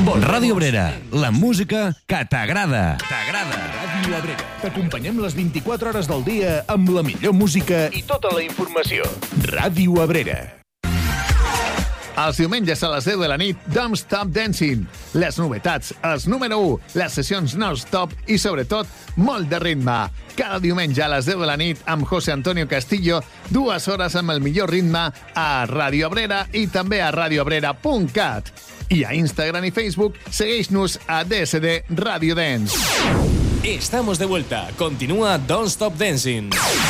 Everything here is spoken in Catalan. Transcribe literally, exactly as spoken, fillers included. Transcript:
Ràdio Abrera, la música que t'agrada. T'agrada. Ràdio Abrera. T'acompanyem les vint-i-quatre hores del dia amb la millor música i tota la informació. Ràdio Abrera. Els diumenges a les deu de la nit, Don't Stop Dancing. Les novetats, els número u, les sessions non-stop i, sobretot, molt de ritme. Cada diumenge a les deu de la nit amb José Antonio Castillo, dues hores amb el millor ritme a Ràdio Abrera i també a radio abrera punt cat. I a Instagram i Facebook, segueix-nos a D S D Radio Dance. Estamos de vuelta. Continúa Don't Stop Dancing.